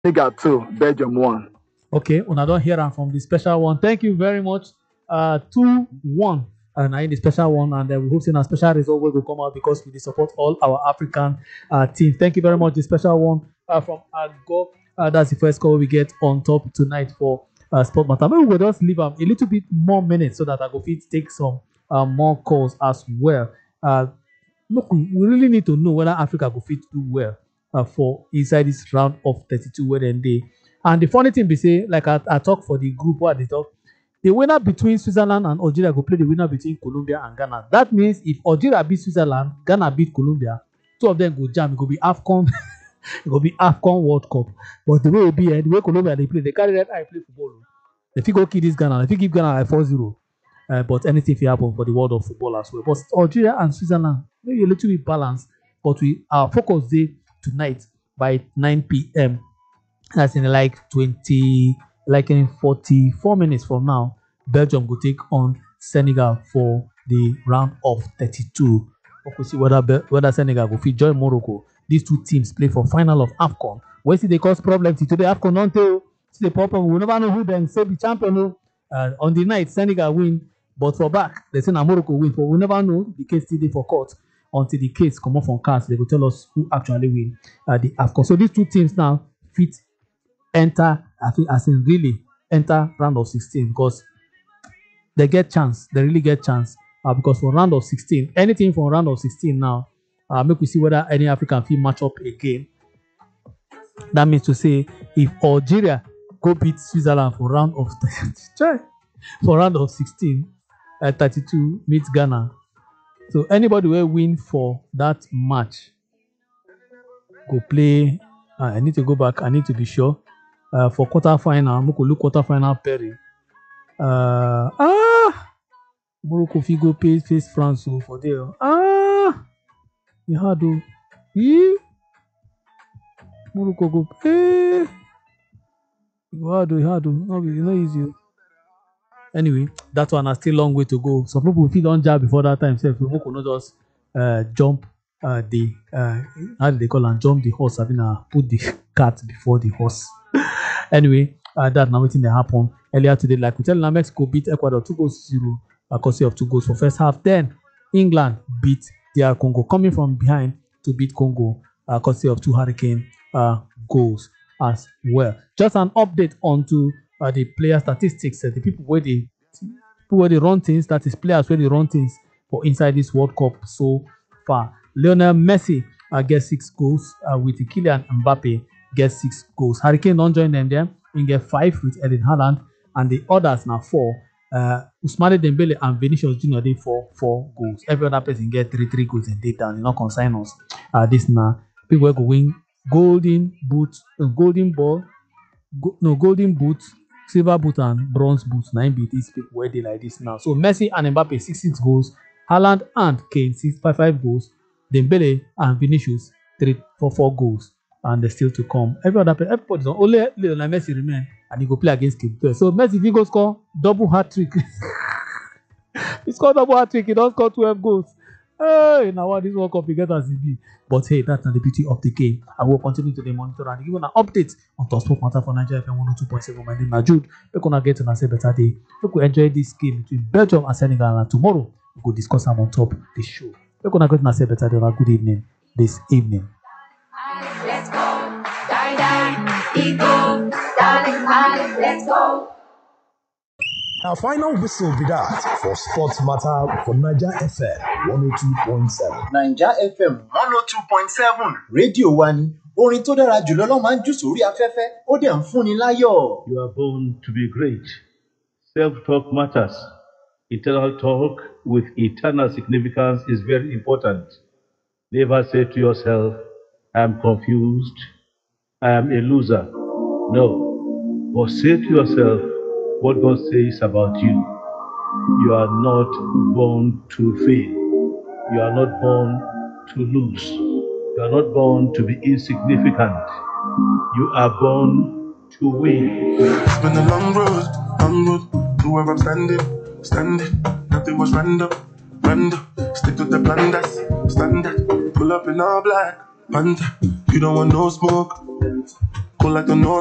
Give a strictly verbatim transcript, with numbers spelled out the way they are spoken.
Senegal two, Belgium one. Okay, una don hear am from the special one. Thank you very much. Uh, two one. And I the special one, and uh, we hope a special result will come out because we dey support all our African uh, teams. Thank you very much. The special one uh, from Agbo. Uh, that's the first call we get on top tonight for uh, Sport Matter. Maybe we'll just leave um, a little bit more minutes so that I go fit take some uh, more calls as well. Uh, look, we we really need to know whether Africa go fit do well uh, for inside this round of thirty-two where then they. And the funny thing be say, like I, I talk for the group what they talk, the winner between Switzerland and Algeria go play the winner between Colombia and Ghana. That means if Algeria beat Switzerland, Ghana beat Colombia, two of them go jam. It go be AFCON, it go be AFCON World Cup. But the way it be, eh, the way Colombia they play, they carry that eye play football. If you go kill this Ghana, if you give Ghana like four zero, uh, but anything can happen for the world of football as well. But Algeria and Switzerland, maybe a little bit balanced, but we our focus day tonight by nine p m. That's in like twenty, like in forty-four minutes from now. Belgium will take on Senegal for the round of thirty-two. We will see whether Be- whether Senegal will fit join Morocco. These two teams play for final of AFCON. Where see they cause problems today AFCON don't tell. See the problem. We never know who then say the champion. Uh, on the night Senegal win, but for back they say na Morocco win. For we never know the case still dey for court until the case come up from cards. They will tell us who actually win uh, the AFCON. So these two teams now fit enter, I think, as in really enter round of sixteen because they get chance. They really get chance uh, because for round of sixteen, anything from round of sixteen now, uh, make we see whether any African team match up again. That means to say if Algeria go beat Switzerland for round of for round of sixteen, uh, thirty-two meets Ghana. So anybody will win for that match go play. Uh, I need to go back. I need to be sure. Uh, for quarter final, I'm going look quarter final pairing. Uh, ah, Morocco Figo pays face France so for there. Ah, you had to. Yeah. Morocco go pay. You had to, you had to. No, it's not easy. Anyway, that one has still long way to go. Some people feel on job before that time. So Morocco not just uh, jump uh, the uh, how do they call and jump the horse? I mean, uh, put the cat before the horse. Anyway, uh, that now waiting they happen earlier today. Like we tell you, Mexico beat Ecuador two goals to zero, a courtesy of two goals for first half. Then England beat D R Congo, coming from behind to beat Congo, a courtesy of two Hurricane uh, goals as well. Just an update onto uh, the player statistics. Uh, the people where they people where they run things, that is players where they run things for inside this World Cup so far. Lionel Messi uh, gets six goals uh, with Kylian Mbappe get six goals. Hurricane don't join them there. You get five with Erling Haaland, and the others now four. Uh, Ousmane Dembele and Vinicius Junior they four four goals. Every other person get three three goals in data. You know, consign us. Uh, this now people will win golden boot, uh, golden ball, go, no golden boot, silver boot and bronze boot. Nine be these people where they like this now. So Messi and Mbappe six six goals. Haaland and Kane six five five goals. Dembele and Vinicius three four four goals. And they're still to come. Every other player, everybody's on. Only Lionel Messi remain, and he go play against Cape Verde. So Messi, if he go score double hat trick, he scored double hat trick. He don't score twelve goals. Hey, now what this World Cup he get as it be. But hey, that's not the beauty of the game. I will continue to the monitor and give you an update on Top Sport Matter for Nigeria F M one oh two point seven. My name is Jude. We're gonna get to say better day. We could enjoy this game between Belgium and Senegal, and tomorrow we could discuss them on top the show. We're gonna get to say better day. Good evening this evening. Let's go, die, die, ego, darling, Alex, let's go. Our final whistle be that for Sports Matter for Niger F M one oh two point seven. Niger F M one oh two point seven. Rédíò wa ni, orin tó dára jùlọ ló máa ń jù sórí afẹ́fẹ́, ó dẹ̀ ń fúnni láyọ̀. You are born to be great. Self-talk matters. Internal talk with eternal significance is very important. Never say to yourself, I am confused, I am a loser. No, but say to yourself what God says about you. You are not born to fail. You are not born to lose. You are not born to be insignificant. You are born to win. It's been a long road, long road to where I'm standing, standing. Nothing was random, random. Stick to the plan that's standard. Pull up in all black. Panther, you don't want no smoke. Cold like the north.